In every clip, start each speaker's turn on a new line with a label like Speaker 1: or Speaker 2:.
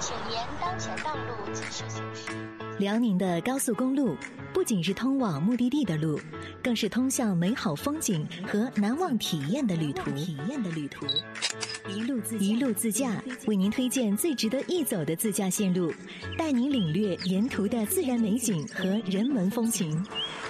Speaker 1: 请沿当前道路继续行驶。
Speaker 2: 辽宁的高速公路不仅是通往目的地的路，更是通向美好风景和难忘体验的旅途。一路自驾为您推荐最值得一走的自驾线路，带您领略沿途的自然美景和人文风情。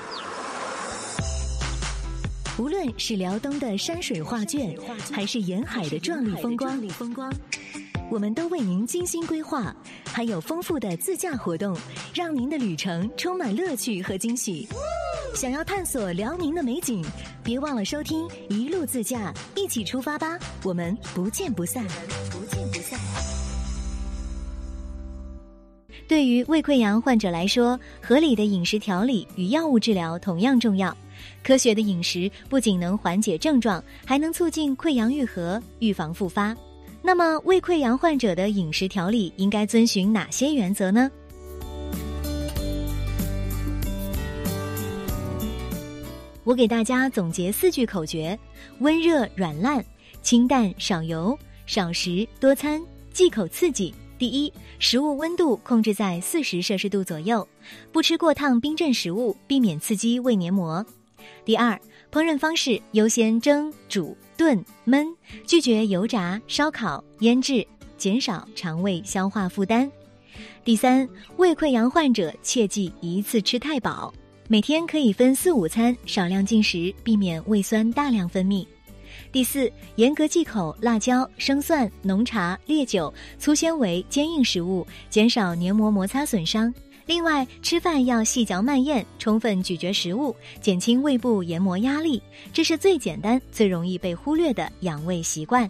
Speaker 2: 无论是辽东的山水画卷，还是沿海的壮丽风光，我们都为您精心规划，还有丰富的自驾活动，让您的旅程充满乐趣和惊喜。想要探索辽宁的美景，别忘了收听一路自驾，一起出发吧，我们不见不散。对于胃溃疡患者来说，合理的饮食调理与药物治疗同样重要。科学的饮食不仅能缓解症状，还能促进溃疡愈合，预防复发。那么胃溃疡患者的饮食调理应该遵循哪些原则呢？我给大家总结4句口诀：温热软烂，清淡少油，少食多餐，忌口刺激。第一，食物温度控制在40摄氏度左右，不吃过烫冰镇食物，避免刺激胃黏膜。第二，烹饪方式优先蒸、煮、炖、焖，拒绝油炸、烧烤、腌制，减少肠胃消化负担。第三，胃溃疡患者切忌一次吃太饱，每天可以分4、5餐少量进食，避免胃酸大量分泌。第四，严格忌口辣椒、生蒜、浓茶、烈酒、粗纤维、坚硬食物，减少黏膜摩擦损伤。另外，吃饭要细嚼慢咽，充分咀嚼食物，减轻胃部黏膜压力，这是最简单、最容易被忽略的养胃习惯。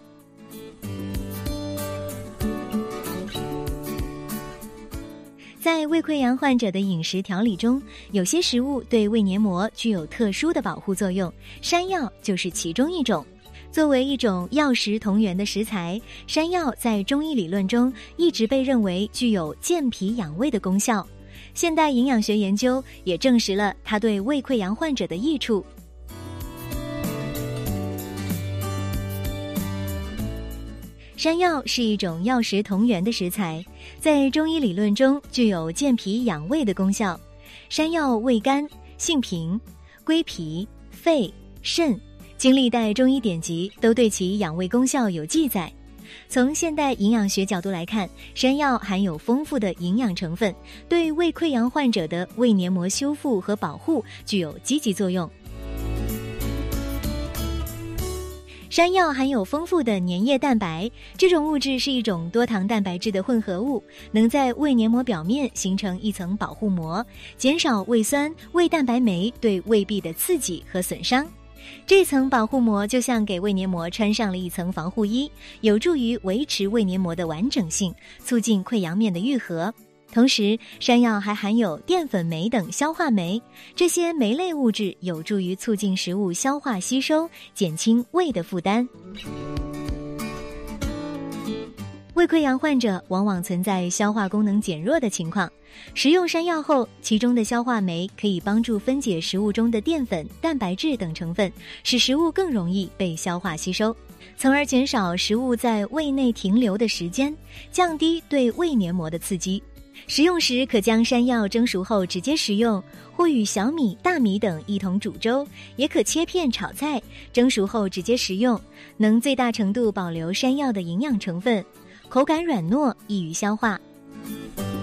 Speaker 2: 在胃溃疡患者的饮食调理中，有些食物对胃黏膜具有特殊的保护作用，山药就是其中一种。作为一种药食同源的食材，山药在中医理论中一直被认为具有健脾养胃的功效。现代营养学研究也证实了它对胃溃疡患者的益处。山药是一种药食同源的食材，在中医理论中具有健脾养胃的功效。山药味甘，性平，归脾、肺、肾，经历代中医典籍都对其养胃功效有记载。从现代营养学角度来看，山药含有丰富的营养成分，对胃溃疡患者的胃黏膜修复和保护具有积极作用。山药含有丰富的粘液蛋白，这种物质是一种多糖蛋白质的混合物，能在胃黏膜表面形成一层保护膜，减少胃酸、胃蛋白酶对胃壁的刺激和损伤。这层保护膜就像给胃黏膜穿上了一层防护衣，有助于维持胃黏膜的完整性，促进溃疡面的愈合。同时，山药还含有淀粉酶等消化酶，这些酶类物质有助于促进食物消化吸收，减轻胃的负担。胃溃疡患者往往存在消化功能减弱的情况，食用山药后，其中的消化酶可以帮助分解食物中的淀粉、蛋白质等成分，使食物更容易被消化吸收，从而减少食物在胃内停留的时间，降低对胃黏膜的刺激。食用时可将山药蒸熟后直接食用，或与小米、大米等一同煮粥，也可切片炒菜，蒸熟后直接食用，能最大程度保留山药的营养成分，口感软糯，易于消化。